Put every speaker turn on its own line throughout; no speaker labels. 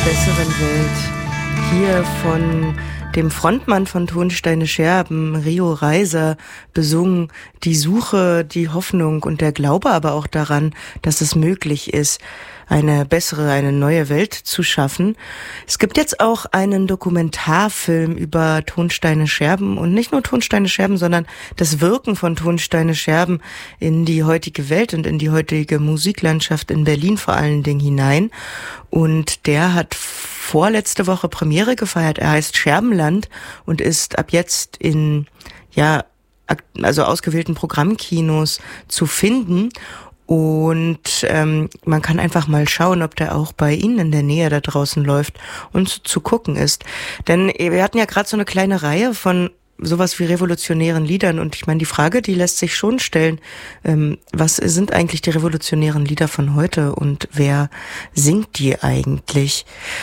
besseren Welt. Hier von dem Frontmann von Tonsteine Scherben, Rio Reiser, besungen die Suche, die Hoffnung und der Glaube aber auch daran, dass es möglich ist, eine bessere, eine neue Welt zu schaffen. Es gibt jetzt auch einen Dokumentarfilm über Tonsteine Scherben und nicht nur Tonsteine Scherben, sondern das Wirken von Tonsteine Scherben in die heutige Welt und in die heutige Musiklandschaft in Berlin vor allen Dingen hinein. Und der hat vorletzte Woche Premiere gefeiert. Er heißt Scherbenland und ist ab jetzt in, also ausgewählten Programmkinos zu finden. Und man kann einfach mal schauen, ob der auch bei Ihnen in der Nähe da draußen läuft und zu gucken ist. Denn wir hatten ja gerade so eine kleine Reihe von sowas wie revolutionären Liedern. Und ich meine, die Frage, die lässt sich schon stellen, was sind eigentlich die revolutionären Lieder von heute und wer singt die eigentlich?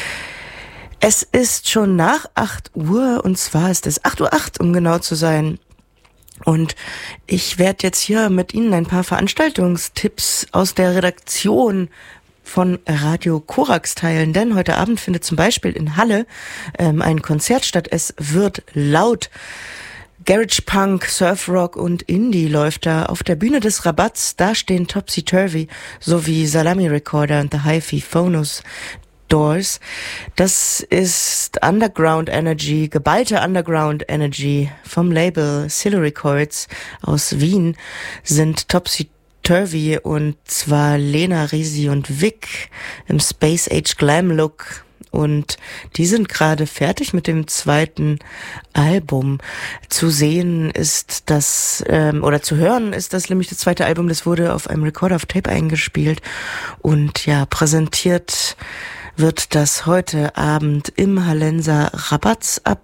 Es ist schon nach 8 Uhr und zwar ist es 8:08 Uhr, um genau zu sein. Und ich werde jetzt hier mit Ihnen ein paar Veranstaltungstipps aus der Redaktion von Radio Korax teilen, denn heute Abend findet zum Beispiel in Halle ein Konzert statt. Es wird laut. Garage Punk, Surf Rock und Indie läuft da auf der Bühne des Rabatts. Da stehen Topsy Turvy sowie Salami Recorder und The Hi-Fi Phonos Doors. Das ist Underground Energy, geballte Underground Energy vom Label Silo Records aus Wien sind Topsy Turvy und zwar Lena, Risi und Vic im Space Age Glam Look. Und die sind gerade fertig mit dem zweiten Album. Zu sehen ist das, oder zu hören ist das nämlich das zweite Album, das wurde auf einem Recorder of Tape eingespielt und ja, präsentiert wird das heute Abend im Hallenser Rabatz ab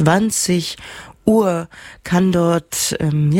20 Uhr kann dort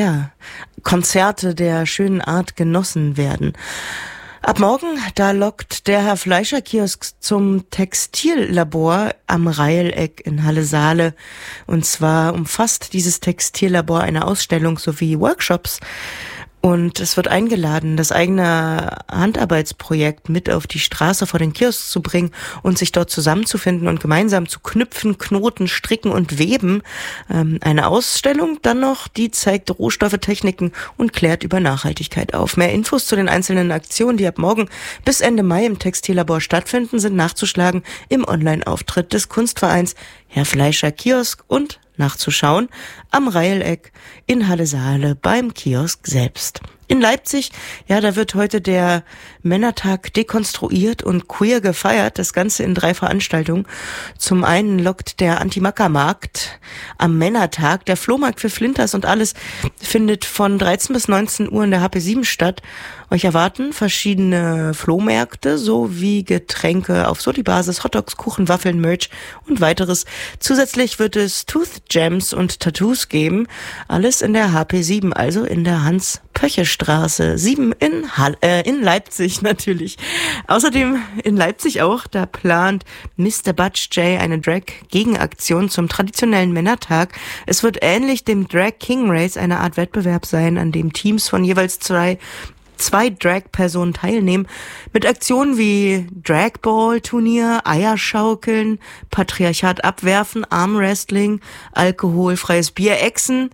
Konzerte der schönen Art genossen werden. Ab morgen, da lockt der Herr Fleischer Kiosk zum Textillabor am Reileck in Halle-Saale. Und zwar umfasst dieses Textillabor eine Ausstellung sowie Workshops. Und es wird eingeladen, das eigene Handarbeitsprojekt mit auf die Straße vor den Kiosk zu bringen und sich dort zusammenzufinden und gemeinsam zu knüpfen, knoten, stricken und weben. Eine Ausstellung dann noch, die zeigt Rohstoffe, Techniken und klärt über Nachhaltigkeit auf. Mehr Infos zu den einzelnen Aktionen, die ab morgen bis Ende Mai im Textillabor stattfinden, sind nachzuschlagen im Online-Auftritt des Kunstvereins Herr Fleischer Kiosk und nachzuschauen am Reileck in Halle-Saale beim Kiosk selbst. In Leipzig, ja, da wird heute der Männertag dekonstruiert und queer gefeiert, das Ganze in 3 Veranstaltungen. Zum einen lockt der Anti-Macker-Markt am Männertag, der Flohmarkt für Flinters und alles findet von 13 bis 19 Uhr in der HP7 statt. Euch erwarten verschiedene Flohmärkte sowie Getränke auf Soli-Basis, Hotdogs, Kuchen, Waffeln, Merch und weiteres. Zusätzlich wird es Tooth Jams und Tattoos geben. Alles in der HP7, also in der Hans-Pöche-Straße 7 in Leipzig natürlich. Außerdem in Leipzig auch, da plant Mr. Butch J eine Drag-Gegenaktion zum traditionellen Männertag. Es wird ähnlich dem Drag King Race eine Art Wettbewerb sein, an dem Teams von jeweils zwei Drag-Personen teilnehmen, mit Aktionen wie Dragball-Turnier, Eierschaukeln, Patriarchat abwerfen, Armwrestling, alkoholfreies Bier, Echsen.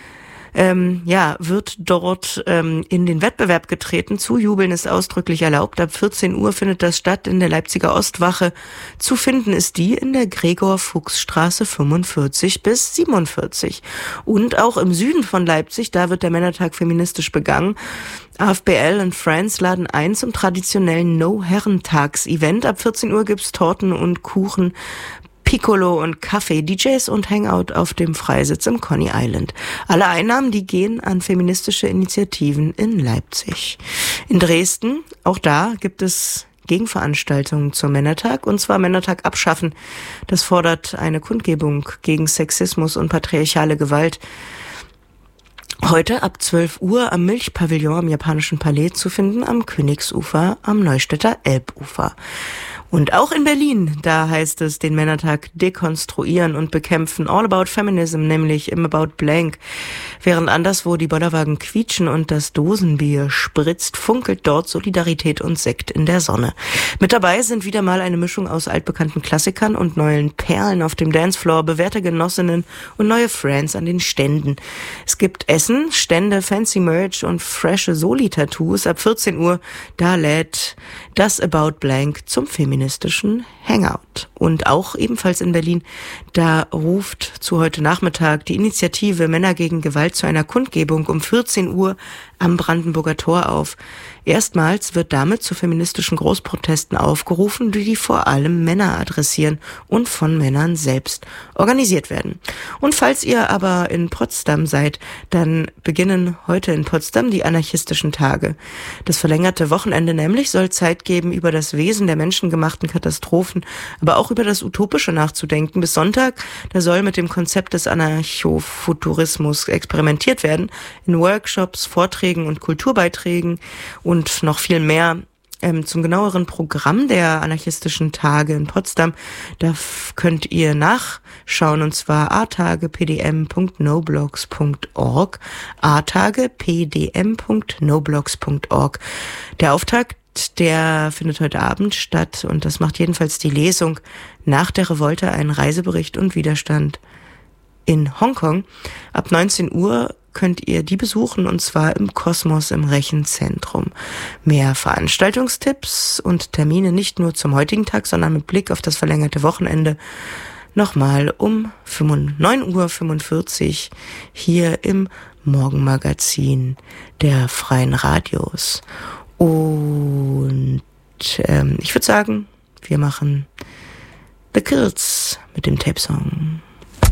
Wird dort in den Wettbewerb getreten. Zujubeln ist ausdrücklich erlaubt. Ab 14 Uhr findet das statt in der Leipziger Ostwache. Zu finden ist die in der Gregor-Fuchs-Straße 45 bis 47. Und auch im Süden von Leipzig, da wird der Männertag feministisch begangen. AFBL und Friends laden ein zum traditionellen No-Herrentags-Event. Ab 14 Uhr gibt's Torten und Kuchen, Piccolo und Kaffee, DJs und Hangout auf dem Freisitz im Coney Island. Alle Einnahmen, die gehen an feministische Initiativen in Leipzig. In Dresden, auch da gibt es Gegenveranstaltungen zum Männertag, und zwar Männertag abschaffen. Das fordert eine Kundgebung gegen Sexismus und patriarchale Gewalt. Heute ab 12 Uhr am Milchpavillon am Japanischen Palais zu finden, am Königsufer, am Neustädter Elbufer. Und auch in Berlin, da heißt es, den Männertag dekonstruieren und bekämpfen. All About Feminism, nämlich im About Blank. Während anderswo die Bollerwagen quietschen und das Dosenbier spritzt, funkelt dort Solidarität und Sekt in der Sonne. Mit dabei sind wieder mal eine Mischung aus altbekannten Klassikern und neuen Perlen auf dem Dancefloor, bewährte Genossinnen und neue Friends an den Ständen. Es gibt Essen, Stände, fancy Merch und frische Soli-Tattoos. Ab 14 Uhr, da lädt das About Blank zum feministischen Hangout. Und auch ebenfalls in Berlin, da ruft zu heute Nachmittag die Initiative Männer gegen Gewalt zu einer Kundgebung um 14 Uhr am Brandenburger Tor auf. Erstmals wird damit zu feministischen Großprotesten aufgerufen, die vor allem Männer adressieren und von Männern selbst organisiert werden. Und falls ihr aber in Potsdam seid, dann beginnen heute in Potsdam die anarchistischen Tage. Das verlängerte Wochenende nämlich soll Zeit geben, über das Wesen der menschengemachten Katastrophen, aber auch über das Utopische nachzudenken. Bis Sonntag, da soll mit dem Konzept des Anarchofuturismus experimentiert werden, in Workshops, Vorträgen und Kulturbeiträgen und noch viel mehr. Zum genaueren Programm der anarchistischen Tage in Potsdam, da könnt ihr nachschauen, und zwar atagepdm.noblogs.org, atagepdm.noblogs.org. Der Auftakt, der findet heute Abend statt und das macht jedenfalls die Lesung nach der Revolte, ein Reisebericht und Widerstand in Hongkong. Ab 19 Uhr könnt ihr die besuchen, und zwar im Kosmos im Rechenzentrum. Mehr Veranstaltungstipps und Termine nicht nur zum heutigen Tag, sondern mit Blick auf das verlängerte Wochenende nochmal um 9:45 Uhr hier im Morgenmagazin der Freien Radios. Und ich würde sagen, wir machen The Kills mit dem Tape-Song.